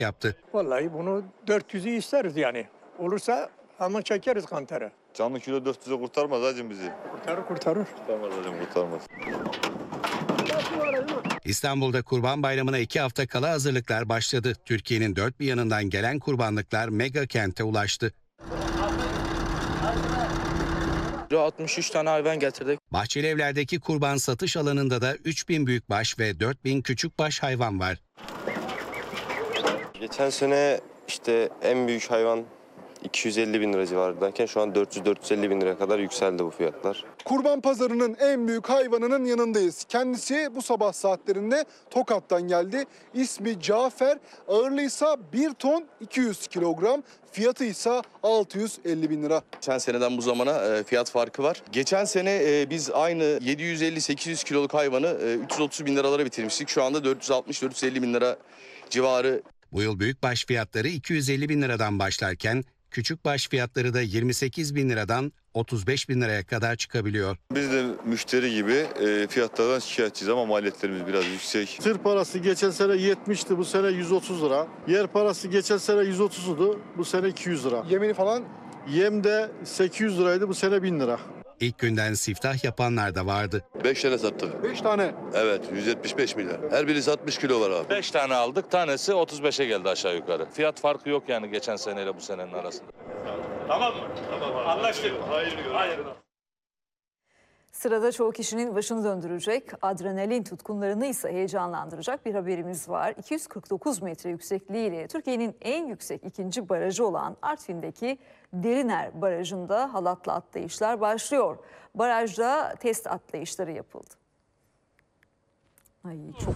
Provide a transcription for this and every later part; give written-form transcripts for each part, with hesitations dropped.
yaptı. Vallahi bunu 400'ü isteriz yani. Olursa hemen çekeriz kantarı. Canlı kilo 400'e kurtarmaz hacım bizi. Kurtarır. Kurtarmaz hacım, kurtarmaz. İstanbul'da Kurban Bayramı'na 2 hafta kala hazırlıklar başladı. Türkiye'nin dört bir yanından gelen kurbanlıklar mega kente ulaştı. 63 tane hayvan getirdik. Bahçelievler'deki kurban satış alanında da 3000 büyükbaş ve 4000 küçükbaş hayvan var. Geçen sene işte en büyük hayvan 250 bin lira civarındayken şu an 400-450 bin liraya kadar yükseldi bu fiyatlar. Kurban pazarının en büyük hayvanının yanındayız. Kendisi bu sabah saatlerinde Tokat'tan geldi. İsmi Cafer, ağırlığıysa 1 ton 200 kilogram, fiyatı ise 650 bin lira. Geçen seneden bu zamana fiyat farkı var. Geçen sene biz aynı 750-800 kiloluk hayvanı 330 bin liralara bitirmiştik. Şu anda 460-450 bin lira civarı. Bu yıl büyükbaş fiyatları 250 bin liradan başlarken küçükbaş fiyatları da 28 bin liradan 35 bin liraya kadar çıkabiliyor. Biz de müşteri gibi fiyatlardan şikayetçiyiz ama maliyetlerimiz biraz yüksek. Tır parası geçen sene 70'ti, bu sene 130 lira. Yer parası geçen sene 130'du, bu sene 200 lira. Yemini falan? Yem de 800 liraydı, bu sene 1000 lira. İlk günden siftah yapanlar da vardı. 5 tane sattık. 5 tane. Evet, 175 milyar. Her biri 60 kilo var abi. 5 tane aldık, tanesi 35'e geldi aşağı yukarı. Fiyat farkı yok yani geçen seneyle bu senenin arasında. Tamam mı? Tamam. Anlaştık. Hayırlı. Sırada çoğu kişinin başını döndürecek, adrenalin tutkunlarını ise heyecanlandıracak bir haberimiz var. 249 metre yüksekliğiyle Türkiye'nin en yüksek ikinci barajı olan Artvin'deki Deriner Barajı'nda halatla atlayışlar başlıyor. Barajda test atlayışları yapıldı. Ay çok...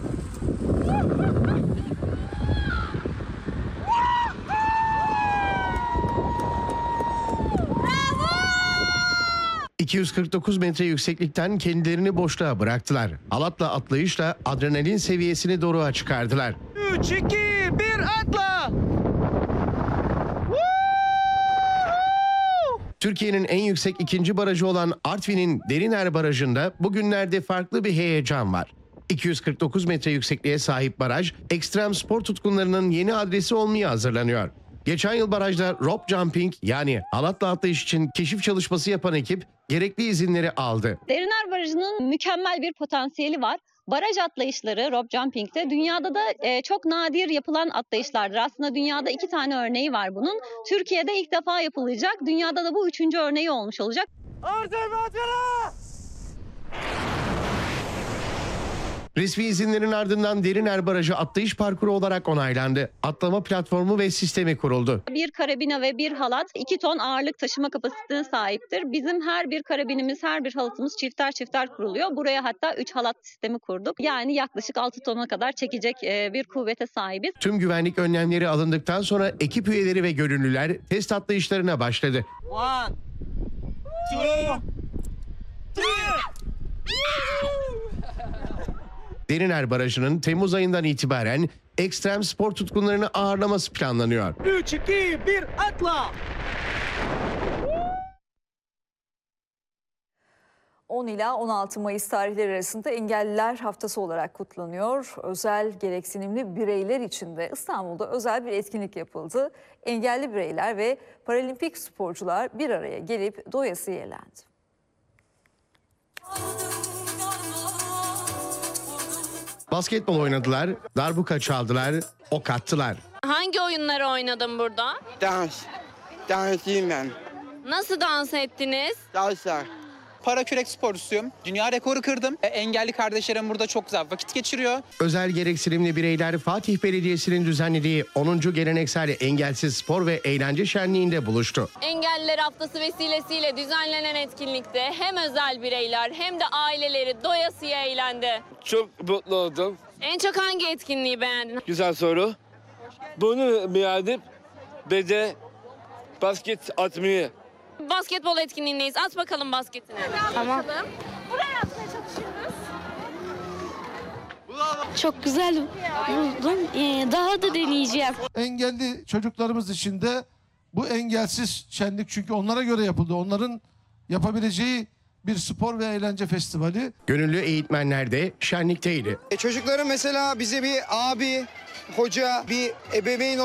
249 metre yükseklikten kendilerini boşluğa bıraktılar. Halatla atlayışla adrenalin seviyesini doruğa çıkardılar. 3, 2, 1 atla! Türkiye'nin en yüksek ikinci barajı olan Artvin'in Deriner Barajı'nda bugünlerde farklı bir heyecan var. 249 metre yüksekliğe sahip baraj, ekstrem spor tutkunlarının yeni adresi olmaya hazırlanıyor. Geçen yıl barajda rope jumping yani halatla atlayış için keşif çalışması yapan ekip gerekli izinleri aldı. Deriner Barajı'nın mükemmel bir potansiyeli var. Baraj atlayışları rope jumping'de dünyada da çok nadir yapılan atlayışlardır. Aslında dünyada 2 tane örneği var bunun. Türkiye'de ilk defa yapılacak. Dünyada da bu 3. örneği olmuş olacak. Resmi izinlerin ardından Deriner Barajı atlayış parkuru olarak onaylandı. Atlama platformu ve sistemi kuruldu. Bir karabina ve bir halat 2 ton ağırlık taşıma kapasitesine sahiptir. Bizim her bir karabinimiz, her bir halatımız çifter çifter kuruluyor. Buraya hatta 3 halat sistemi kurduk. Yani yaklaşık 6 tona kadar çekecek bir kuvvete sahibiz. Tüm güvenlik önlemleri alındıktan sonra ekip üyeleri ve gönüllüler test atlayışlarına başladı. 1, 2, 3. Deriner Barajı'nın Temmuz ayından itibaren ekstrem spor tutkunlarını ağırlaması planlanıyor. 3, 2, 1 atla! 10 ila 16 Mayıs tarihleri arasında Engelliler Haftası olarak kutlanıyor. Özel gereksinimli bireyler için de İstanbul'da özel bir etkinlik yapıldı. Engelli bireyler ve paralimpik sporcular bir araya gelip doyasıya eğlendi. Basketbol oynadılar, darbuka çaldılar, ok attılar. Hangi oyunları oynadın burada? Dansçıyım ben. Nasıl dans ettiniz? Dansa. Parakürek sporcusuyum. Dünya rekoru kırdım. Engelli kardeşlerim burada çok güzel vakit geçiriyor. Özel gereksinimli bireyler Fatih Belediyesi'nin düzenlediği 10. Geleneksel Engelsiz Spor ve Eğlence Şenliği'nde buluştu. Engelliler Haftası vesilesiyle düzenlenen etkinlikte hem özel bireyler hem de aileleri doyasıya eğlendi. Çok mutlu oldum. En çok hangi etkinliği beğendin? Güzel soru. Bunu beğendim. Ve de basket atmayı. Basketbol etkinliğindeyiz. At bakalım basketini. Tamam. Buraya atmaya çalışıyoruz. Çok güzel buldum. Daha da deneyeceğim. Engelli çocuklarımız için de bu engelsiz şenlik çünkü onlara göre yapıldı. Onların yapabileceği bir spor ve eğlence festivali. Gönüllü eğitmenler de şenlikteydi. Çocukların mesela bize bir abi hoca, bir ebeveyn